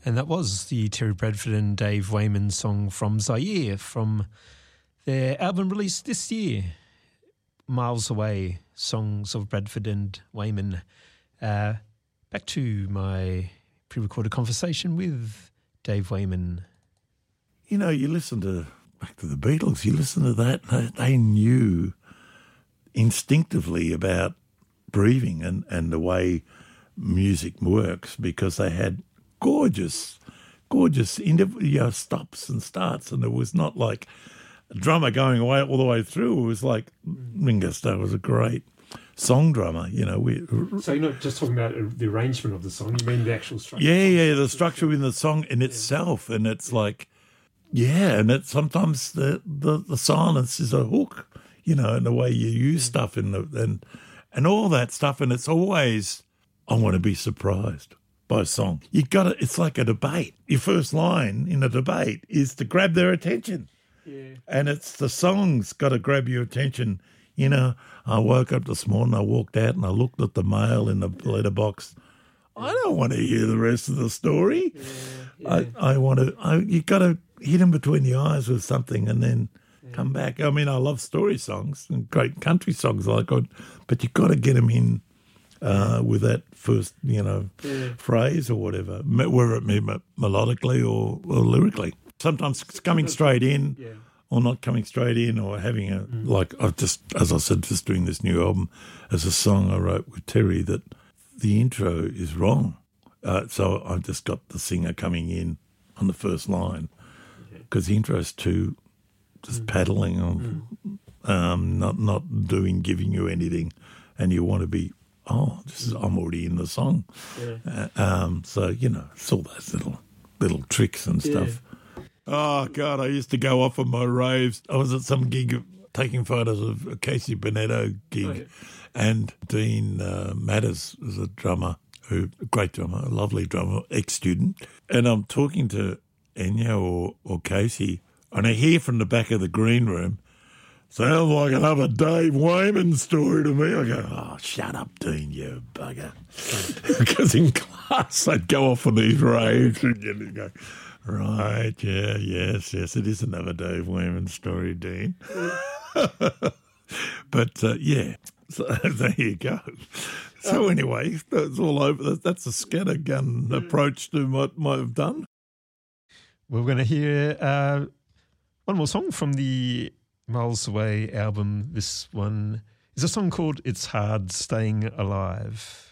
And that was the Terry Bradford and Dave Wayman song from Zaire from their album released this year, Miles Away, Songs of Bradford and Wayman. Back to my pre-recorded conversation with Dave Wayman. You know, you listen to, back to the Beatles, you listen to that, they knew instinctively about breathing and the way music works because they had gorgeous stops and starts, and it was not like a drummer going away all the way through. It was like Ringo Starr was a great song drummer, you know. So you're not just talking about the arrangement of the song, you mean the actual structure? Yeah, the structure in the song in itself, and it's like, and it's sometimes the silence is a hook, you know, and the way you use stuff and all that stuff, and it's always, I want to be surprised by a song. It's like a debate. Your first line in a debate is to grab their attention. Yeah. And it's the song's got to grab your attention. You know, I woke up this morning, I walked out and I looked at the mail in the letterbox. I don't want to hear the rest of the story. Yeah. You got to hit them between the eyes with something and then come back. I mean, I love story songs and great country songs but you got to get them in with that first, phrase or whatever, whether it be melodically or lyrically. Sometimes it's coming straight in or not coming straight in or having as I said, just doing this new album as a song I wrote with Terry that the intro is wrong. So I've just got the singer coming in on the first line because the intro is too just paddling on, not giving you anything, and you want to be, I'm already in the song. Yeah. So, it's all those little tricks and stuff. Oh, God, I used to go off on my raves. I was at some gig taking photos of a Casey Bonetto gig, and Dean Matters is a drummer, a great drummer, a lovely drummer, ex-student. And I'm talking to Enya or Casey, and I hear from the back of the green room, sounds like another Dave Wayman story to me. I go, oh, shut up, Dean, you bugger. Because in class, I'd go off on these raves and you go, right, yes, it is another Dave Wayman story, Dean. But, so there you go. So anyway, that's all over. That's a scattergun approach to what I've done. We're going to hear one more song from the Miles Away album. This one is a song called It's Hard Staying Alive.